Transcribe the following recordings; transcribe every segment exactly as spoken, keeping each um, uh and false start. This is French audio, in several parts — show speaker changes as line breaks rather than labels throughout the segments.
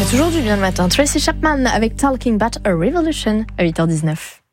fait toujours du bien le matin. Tracy Chapman avec Talking About a Revolution à huit heures dix-neuf.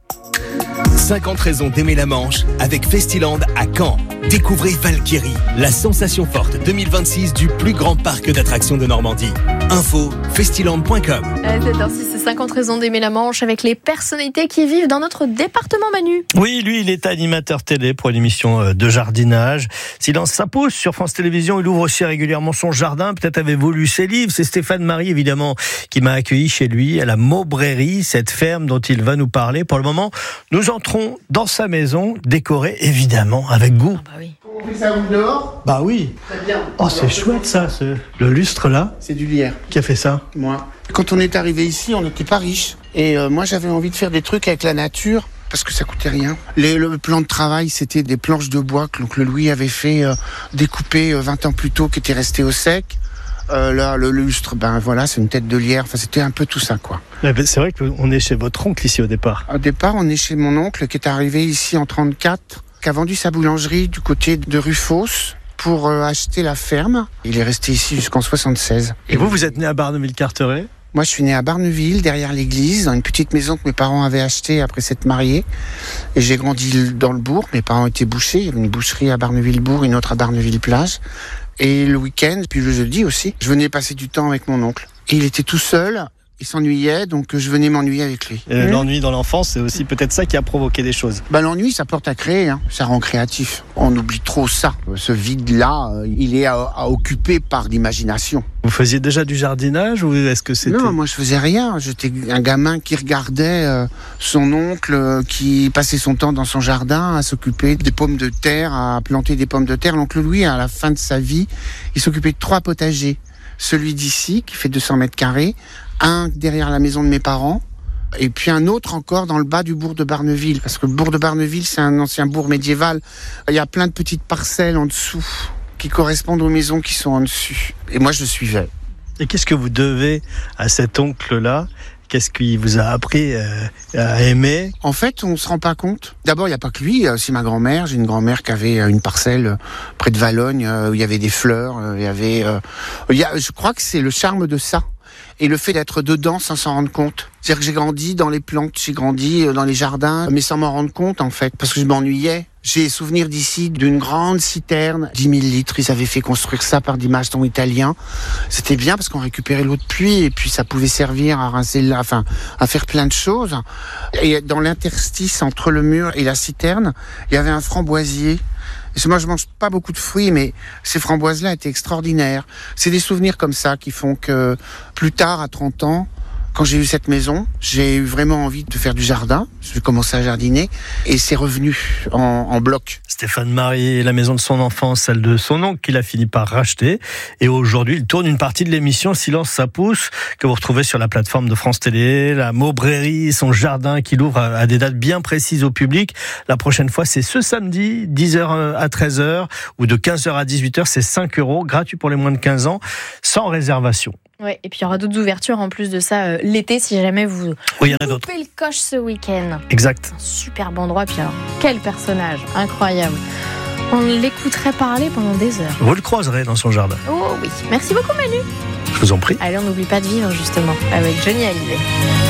cinquante raisons d'aimer la Manche avec Festiland à Caen. Découvrez Valkyrie, la sensation forte deux mille vingt-six du plus grand parc d'attractions de Normandie. Info festiland point com.
C'est ainsi, c'est cinquante raisons d'aimer la Manche avec les personnalités qui vivent dans notre département, Manu.
Oui, lui, il est animateur télé pour une émission de jardinage. Silence s'impose sur France Télévisions. Il ouvre aussi régulièrement son jardin. Peut-être avez-vous lu ses livres. C'est Stéphane Marie, évidemment, qui m'a accueilli chez lui à la Maubrairie, cette ferme dont il va nous parler. Pour le moment, nous entrons dans sa maison, décorée évidemment avec goût.
Ah bah oui.
On fait ça vous dehors ?
Bah oui.
Très bien.
Oh, c'est chouette ça, ce... le lustre là.
C'est du lierre.
Qui a fait ça ?
Moi. Quand on est arrivé ici, on n'était pas riche. Et euh, moi, j'avais envie de faire des trucs avec la nature. Parce que ça coûtait rien. Les, le plan de travail, c'était des planches de bois que l'oncle Louis avait fait euh, découper euh, vingt ans plus tôt, qui étaient restées au sec. Euh, là, le lustre, ben voilà, c'est une tête de lierre. Enfin, c'était un peu tout ça, quoi.
C'est vrai qu'on est chez votre oncle ici au départ.
Au départ, on est chez mon oncle qui est arrivé ici en trente-quatre, qui a vendu sa boulangerie du côté de Rufos pour euh, acheter la ferme. Il est resté ici jusqu'en soixante-seize.
Et vous, vous êtes né à Barneville-Carteret ?
Moi, je suis né à Barneville, derrière l'église, dans une petite maison que mes parents avaient achetée après s'être mariés. Et j'ai grandi dans le bourg. Mes parents étaient bouchers. Il y avait une boucherie à Barneville-Bourg, une autre à Barneville-Plage. Et le week-end, puis le jeudi aussi, je venais passer du temps avec mon oncle. Et il était tout seul, il s'ennuyait, donc je venais m'ennuyer avec lui.
Euh, mmh. L'ennui dans l'enfance, c'est aussi peut-être ça qui a provoqué des choses.
Bah, l'ennui, ça porte à créer, hein. Ça rend créatif. On oublie trop ça. Ce vide-là, euh, il est à, à occuper par l'imagination.
Vous faisiez déjà du jardinage ou est-ce que c'était...
Non, moi je faisais rien. J'étais un gamin qui regardait euh, son oncle, euh, qui passait son temps dans son jardin à s'occuper des pommes de terre, à planter des pommes de terre. L'oncle Louis, à la fin de sa vie, il s'occupait de trois potagers. Celui d'ici, qui fait deux cents mètres carrés, un derrière la maison de mes parents, et puis un autre encore dans le bas du bourg de Barneville, parce que le bourg de Barneville, c'est un ancien bourg médiéval. Il y a plein de petites parcelles en dessous qui correspondent aux maisons qui sont en dessus. Et moi, je suivais.
Et qu'est-ce que vous devez à cet oncle-là ? Qu'est-ce qu'il vous a appris euh, à aimer ?
En fait, on se rend pas compte. D'abord, il n'y a pas que lui, il y a aussi ma grand-mère. J'ai une grand-mère qui avait une parcelle près de Valognes, où il y avait des fleurs, il y avait... Euh, il y a, je crois que c'est le charme de ça. Et le fait d'être dedans sans s'en rendre compte. C'est-à-dire que j'ai grandi dans les plantes, j'ai grandi dans les jardins, mais sans m'en rendre compte, en fait, parce que je m'ennuyais. J'ai souvenir d'ici d'une grande citerne, dix mille litres. Ils avaient fait construire ça par des maçons italiens. C'était bien parce qu'on récupérait l'eau de pluie et puis ça pouvait servir à rincer, la, enfin, à faire plein de choses. Et dans l'interstice entre le mur et la citerne, il y avait un framboisier. Et moi, je mange pas beaucoup de fruits, mais ces framboises-là étaient extraordinaires. C'est des souvenirs comme ça qui font que plus tard, à trente ans, quand j'ai eu cette maison, j'ai eu vraiment envie de faire du jardin. J'ai commencé à jardiner et c'est revenu en, en bloc.
Stéphane Marie, la maison de son enfance, celle de son oncle qu'il a fini par racheter. Et aujourd'hui, il tourne une partie de l'émission Silence ça pousse que vous retrouvez sur la plateforme de France Télé, la Maubrairie, son jardin qu'il ouvre à des dates bien précises au public. La prochaine fois, c'est ce samedi, dix heures à treize heures ou de quinze heures à dix-huit heures. C'est cinq euros, gratuit pour les moins de quinze ans, sans réservation.
Ouais, et puis il y aura d'autres ouvertures en plus de ça euh, l'été si jamais vous
oui, il y en a d'autres.
Coupez le coche ce week-end.
Exact.
Un superbe endroit, puis alors quel personnage incroyable. On l'écouterait parler pendant des heures.
Vous le croiserez dans son jardin.
Oh oui, merci beaucoup Manu.
Je vous en prie.
Allez, on n'oublie pas de vivre justement avec Johnny Hallyday.